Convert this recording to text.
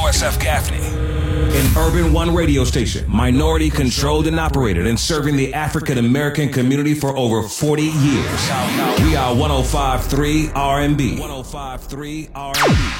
OSF Gaffney. An Urban One radio station, minority controlled and operated, and serving the African American community for over 40 years. We are 105.3 R&B. 105.3 R&B.